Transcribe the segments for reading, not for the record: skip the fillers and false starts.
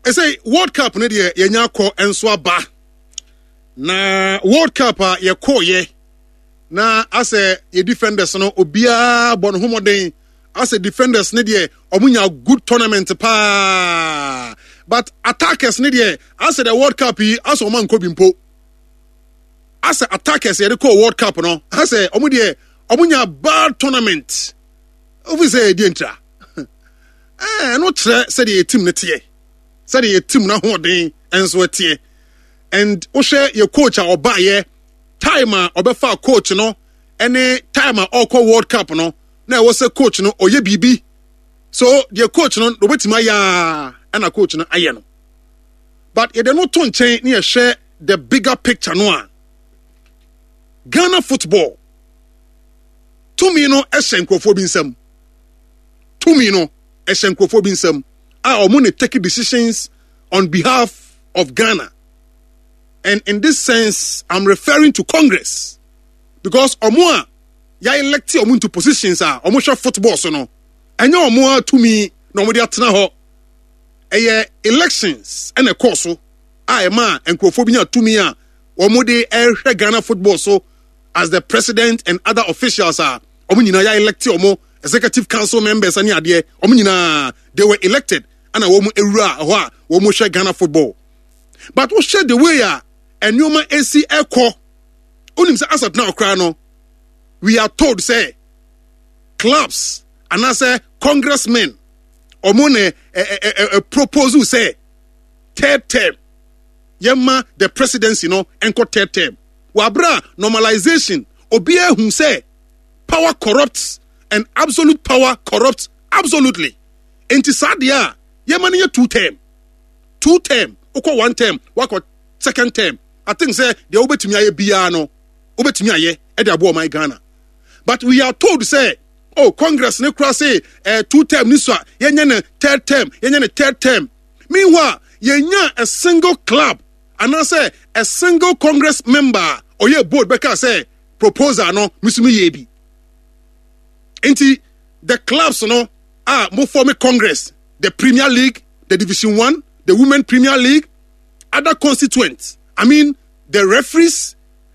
I say World Cup ne de yenya kɔ enso aba. Na World Cup ye kɔ ye. Na ase ye defenders no obia bon homoden ase defenders ne de omunya good tournament pa. But attackers ne de ase the World Cup yi ase oman ko bimpo. Ase attackers ye de kɔ World Cup no ase omu de omunya bad tournament. Ovi say di entra. No tre say the team ne tie. Say the team na hoden enso tie. And Oshe your coach or buy ye timer or befa coach no any timer or call World Cup no. Now was a coach no or ye BB. So the coach no wait my ya and a coach no ayano. But you don't know to change near share the bigger picture no. Ghana football. To me no essenkophobism. To me no essenkophobism. Our money taking decisions on behalf of Ghana. And in this sense, I'm referring to Congress. Because Omoa, ya electi omu into positions are Omosha football so no. And ya Omoa to me, no mo dia tena ho. Eye elections and a course so. Ma and Krofobia to me a Omo de Ghana football so as the president and other officials are Omo nyina ya electi Omo executive council members ani ade Omo nyina they were elected and Omo ewura ho a Omo share Ghana football. But we share the way and you ma AC Echo. Unim say as of now, Krano, we are told say clubs and I say congressmen or money a proposal say third term. Yema the presidency no enko third term. Wabra normalization obia who say power corrupts and absolute power corrupts absolutely. Enti sadia yema ni 2 term. 2 term. Oko 1 term. Wako second term. I think say the obetumi aye bia no obetumi aye e dey abo my Ghana. But we are told say oh Congress ne kura say 2 term ni so yenya ne third term. Meanwhile yenya a single club and I say a single Congress member or ye board beka say proposal no misumi ye bi. Enti the clubs no mo form a Congress, the Premier League, the Division 1, the Women Premier League, other constituents. I mean, the referees,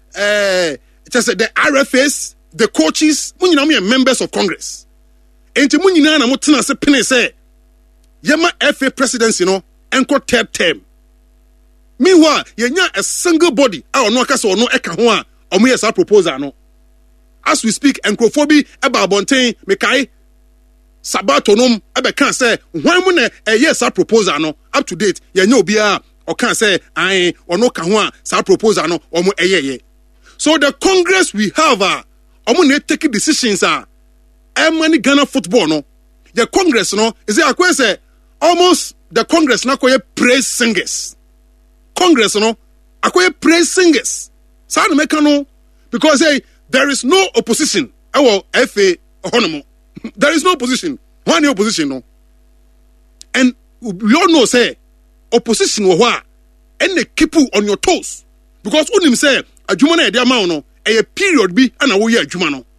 just the RFAs, the coaches, we are members of Congress. And to munina na mutina se pene say, yema FA presidency no, enko third term. Meanwhile, yenya a single body, or no kasa or no eka hoa, or me esa proposal no. As we speak, encrophobi eba bonten mekai sabatonom ebe kan say, when mune yes a proposal no, up to date, yenya obia. Or can say I or no kahwa sa proposal no or mo eye. So the Congress we have omo ne take decisions many Ghana football no. The Congress no is it say almost the Congress na koye praise singers. Congress no akoye praise singers. Sa no make no because there is no opposition. FA honomo. There is no opposition. One opposition no. And we all know say opposition wa and they keep you on your toes because unim say adwuma na e dey ama no e period bi ana wo ye adwuma no